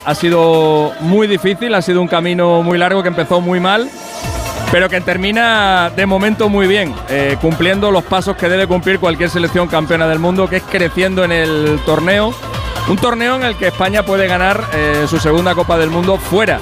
Ha sido muy difícil, ha sido un camino muy largo que empezó muy mal, pero que termina de momento muy bien, cumpliendo los pasos que debe cumplir cualquier selección campeona del mundo, que es creciendo en el torneo. Un torneo en el que España puede ganar su segunda Copa del Mundo fuera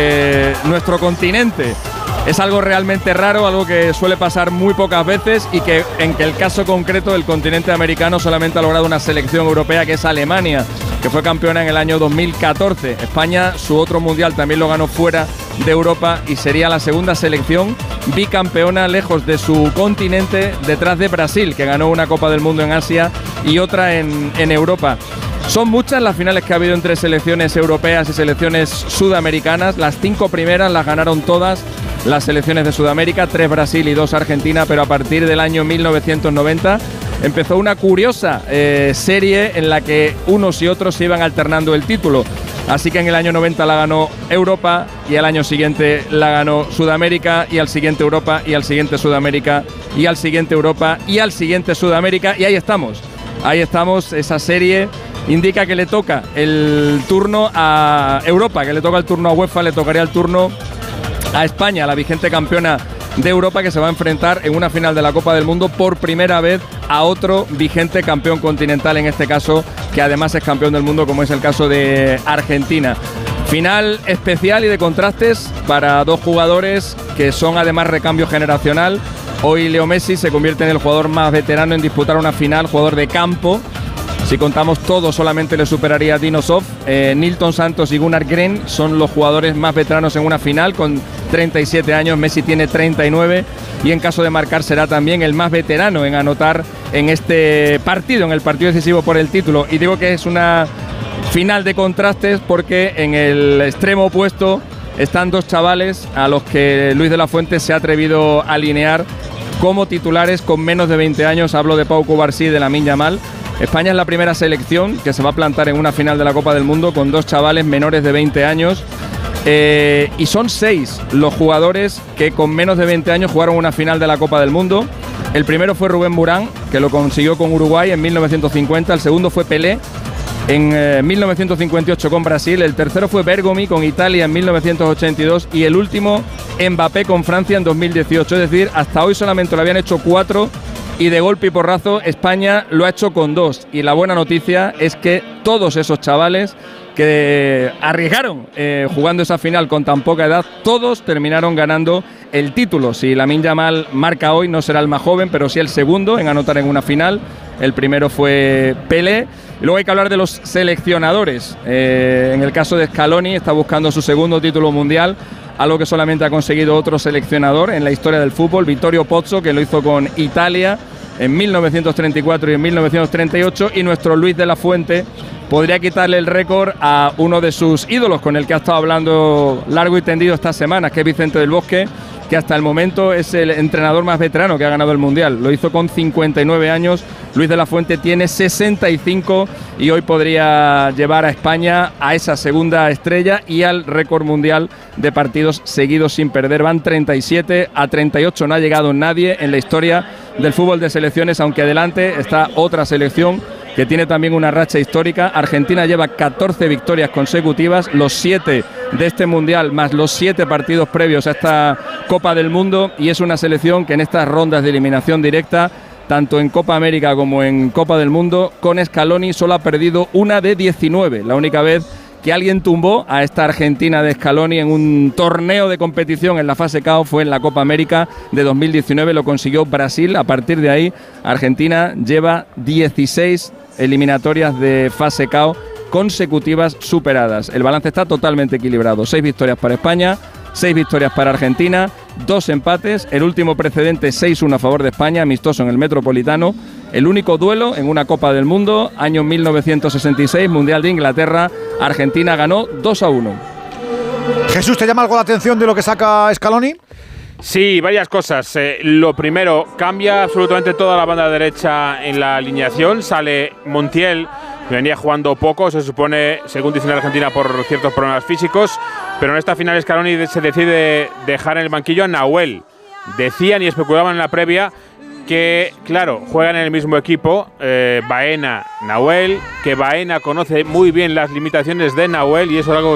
de nuestro continente. Es algo realmente raro, algo que suele pasar muy pocas veces y que en que el caso concreto del continente americano solamente ha logrado una selección europea, que es Alemania, que fue campeona en el año 2014. España, su otro mundial, también lo ganó fuera de Europa y sería la segunda selección bicampeona lejos de su continente, detrás de Brasil, que ganó una Copa del Mundo en Asia y otra en Europa. Son muchas las finales que ha habido entre selecciones europeas y selecciones sudamericanas. Las 5 primeras las ganaron todas las selecciones de Sudamérica, 3 Brasil y 2 Argentina, pero a partir del año 1990 empezó una curiosa serie en la que unos y otros se iban alternando el título. Así que en el año 90 la ganó Europa y al año siguiente la ganó Sudamérica y al siguiente Europa y al siguiente Sudamérica y al siguiente Europa y al siguiente Sudamérica, y ahí estamos. Ahí estamos, esa serie indica que le toca el turno a Europa, que le toca el turno a UEFA, le tocaría el turno a España, la vigente campeona de Europa, que se va a enfrentar en una final de la Copa del Mundo por primera vez a otro vigente campeón continental, en este caso, que además es campeón del mundo, como es el caso de Argentina. Final especial y de contrastes para dos jugadores que son además recambio generacional. Hoy Leo Messi se convierte en el jugador más veterano en disputar una final, jugador de campo. Si contamos todo, solamente le superaría a Dino Zoff. Nilton Santos y Gunnar Gren son los jugadores más veteranos en una final, con 37 años. Messi tiene 39 y en caso de marcar será también el más veterano en anotar en este partido, en el partido decisivo por el título. Y digo que es una final de contrastes porque en el extremo opuesto están dos chavales a los que Luis de la Fuente se ha atrevido a alinear como titulares con menos de 20 años. Hablo de Pau Cubarsí y de Lamine Yamal. España es la primera selección que se va a plantar en una final de la Copa del Mundo con dos chavales menores de 20 años. Y son 6 los jugadores que con menos de 20 años jugaron una final de la Copa del Mundo. El primero fue Rubén Burán, que lo consiguió con Uruguay en 1950. El segundo fue Pelé en 1958 con Brasil. El tercero fue Bergomi con Italia en 1982. Y el último, Mbappé con Francia en 2018. Es decir, hasta hoy solamente lo habían hecho 4. Y de golpe y porrazo España lo ha hecho con 2. Y la buena noticia es que todos esos chavales que arriesgaron jugando esa final con tan poca edad, todos terminaron ganando el título. Si Lamine Yamal marca hoy, no será el más joven, pero sí el segundo en anotar en una final. El primero fue Pelé. Y luego hay que hablar de los seleccionadores. En el caso de Scaloni, está buscando su segundo título mundial, algo que solamente ha conseguido otro seleccionador en la historia del fútbol, Vittorio Pozzo, que lo hizo con Italia en 1934 y en 1938, y nuestro Luis de la Fuente podría quitarle el récord a uno de sus ídolos, con el que ha estado hablando largo y tendido estas semanas, que es Vicente del Bosque, que hasta el momento es el entrenador más veterano que ha ganado el Mundial. Lo hizo con 59 años, Luis de la Fuente tiene 65 y hoy podría llevar a España a esa segunda estrella y al récord mundial de partidos seguidos sin perder. Van 37 a 38, no ha llegado nadie en la historia del fútbol de selecciones, aunque adelante está otra selección que tiene también una racha histórica. Argentina lleva 14 victorias consecutivas, los 7 de este Mundial, más los 7 partidos previos a esta Copa del Mundo, y es una selección que en estas rondas de eliminación directa, tanto en Copa América como en Copa del Mundo, con Scaloni solo ha perdido una de 19. La única vez que alguien tumbó a esta Argentina de Scaloni en un torneo de competición en la fase KO fue en la Copa América de 2019, lo consiguió Brasil. A partir de ahí, Argentina lleva 16 eliminatorias de fase KO consecutivas superadas. El balance está totalmente equilibrado: 6 victorias para España, 6 victorias para Argentina, 2 empates, el último precedente 6-1 a favor de España, amistoso en el Metropolitano. El único duelo en una Copa del Mundo, año 1966, Mundial de Inglaterra, Argentina ganó 2-1. Jesús, ¿te llama algo la atención de lo que saca Scaloni? Sí, varias cosas. Lo primero, cambia absolutamente toda la banda derecha en la alineación. Sale Montiel, que venía jugando poco, se supone, según dice la Argentina, por ciertos problemas físicos. Pero en esta final Scaloni se decide dejar en el banquillo a Nahuel. Decían y especulaban en la previa que, claro, juegan en el mismo equipo, Baena, Nahuel, que Baena conoce muy bien las limitaciones de Nahuel y eso es algo